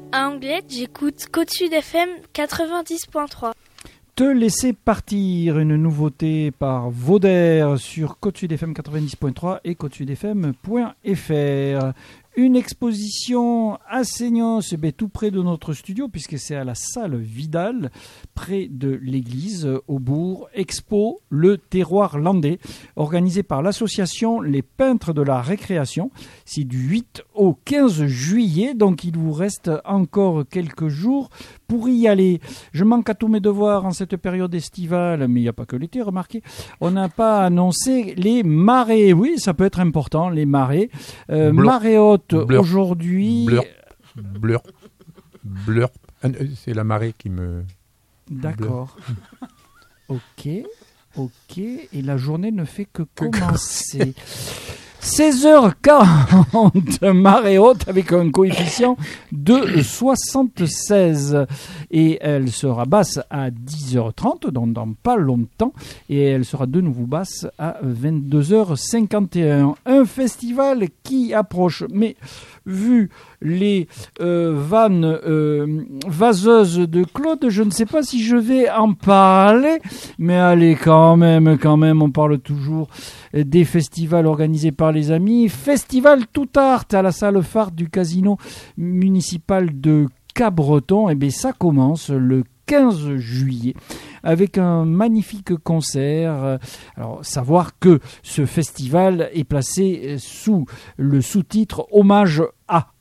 À Anglette, j'écoute Côte Sud FM 90.3. Te laisser partir, une nouveauté par Vauder sur Côte Sud FM 90.3 et côtesudfm.fr. Une exposition à Seignos, tout près de notre studio, puisque c'est à la salle Vidal, près de l'église, au bourg. Expo Le Terroir Landais, organisée par l'association Les Peintres de la Récréation. C'est du 8 au 15 juillet, donc il vous reste encore quelques jours pour y aller. Je manque à tous mes devoirs en cette période estivale, mais il n'y a pas que l'été, remarquez. On n'a pas annoncé les marées. Oui, ça peut être important, les marées. Marée haute aujourd'hui. Blur. C'est la marée qui me... D'accord. Ok. Et la journée ne fait que commencer. 16h40, marée haute avec un coefficient de 76 et elle sera basse à 10h30, donc dans pas longtemps, et elle sera de nouveau basse à 22h51. Un festival qui approche, mais vu les vannes vaseuses de Claude, je ne sais pas si je vais en parler, mais allez, quand même, on parle toujours des festivals organisés par les amis. Festival Tout Art à la salle phare du casino municipal de Cabreton. Et bien, ça commence le 15 juillet avec un magnifique concert. Alors, savoir que ce festival est placé sous le sous-titre Hommage à.